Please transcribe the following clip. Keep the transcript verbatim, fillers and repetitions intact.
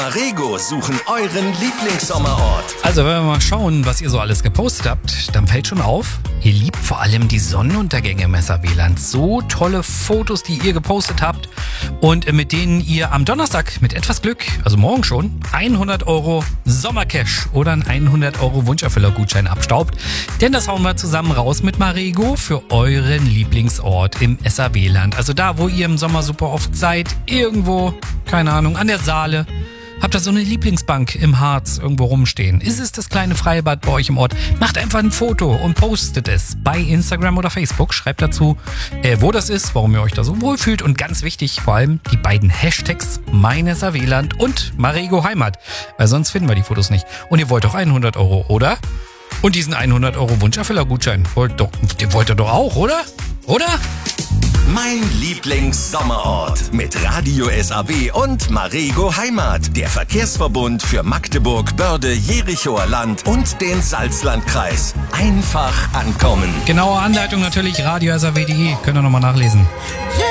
Marego suchen euren Lieblingssommerort. Also wenn wir mal schauen, was ihr so alles gepostet habt, dann fällt schon auf, ihr liebt vor allem die Sonnenuntergänge im S A W-Land. So tolle Fotos, die ihr gepostet habt und mit denen ihr am Donnerstag mit etwas Glück, also morgen schon, hundert Euro Sommercash oder einen hundert Euro Wunscherfüller-Gutschein abstaubt. Denn das hauen wir zusammen raus mit Marego für euren Lieblingsort im S A W-Land. Also da, wo ihr im Sommer super oft seid, irgendwo, keine Ahnung, an der Saale. Habt ihr so eine Lieblingsbank im Harz irgendwo rumstehen? Ist es das kleine Freibad bei euch im Ort? Macht einfach ein Foto und postet es bei Instagram oder Facebook. Schreibt dazu, äh, wo das ist, warum ihr euch da so wohlfühlt. Und ganz wichtig, vor allem die beiden Hashtags Mein S A W-Land und Marego Heimat. Weil sonst finden wir die Fotos nicht. Und ihr wollt doch hundert Euro, oder? Und diesen hundert Euro Wunscherfüller-Gutschein wollt, doch, den wollt ihr doch auch, oder? Oder? Mein Lieblingssommerort mit Radio S A W und Marego Heimat, der Verkehrsverbund für Magdeburg, Börde, Jerichoer Land und den Salzlandkreis. Einfach ankommen. Genaue Anleitung natürlich radio s a w punkt d e. Könnt ihr nochmal nachlesen. Yeah.